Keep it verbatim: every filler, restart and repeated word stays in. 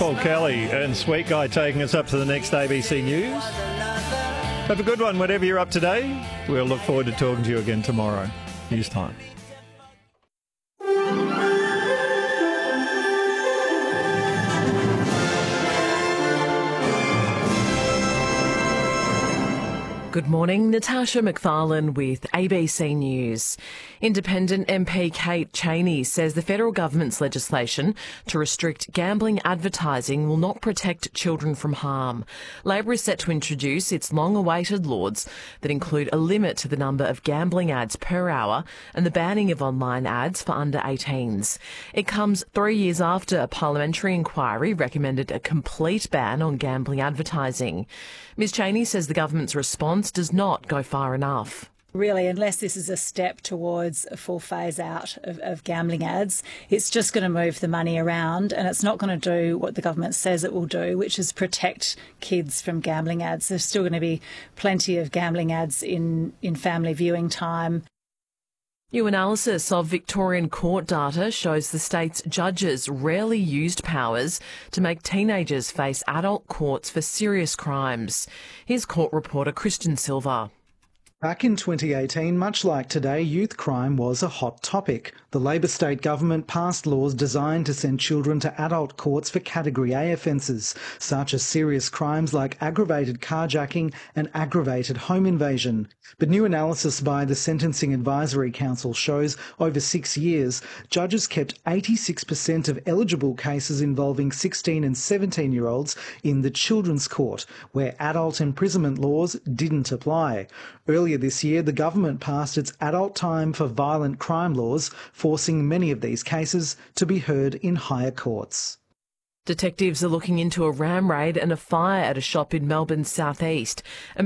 Paul Kelly and Sweet Guy taking us up to the next A B C News. Have a good one, whatever you're up today. We'll look forward to talking to you again tomorrow. News time. Good morning, Natasha McFarlane with A B C News. Independent M P Kate Chaney says the federal government's legislation to restrict gambling advertising will not protect children from harm. Labor is set to introduce its long-awaited laws that include a limit to the number of gambling ads per hour and the banning of online ads for under eighteens. It comes three years after a parliamentary inquiry recommended a complete ban on gambling advertising. Ms Chaney says the government's response does not go far enough. Really, unless this is a step towards a full phase out of, of gambling ads, it's just going to move the money around and it's not going to do what the government says it will do, which is protect kids from gambling ads. There's still going to be plenty of gambling ads in, in family viewing time. New analysis of Victorian court data shows the state's judges rarely used powers to make teenagers face adult courts for serious crimes. Here's court reporter Christian Silver. Back in twenty eighteen, much like today, youth crime was a hot topic. The Labor state government passed laws designed to send children to adult courts for Category A offences, such as serious crimes like aggravated carjacking and aggravated home invasion. But new analysis by the Sentencing Advisory Council shows over six years, judges kept eighty-six percent of eligible cases involving sixteen and seventeen-year-olds in the Children's Court, where adult imprisonment laws didn't apply. Earlier this year, the government passed its adult time for violent crime laws, forcing many of these cases to be heard in higher courts. Detectives are looking into a ram raid and a fire at a shop in Melbourne's southeast.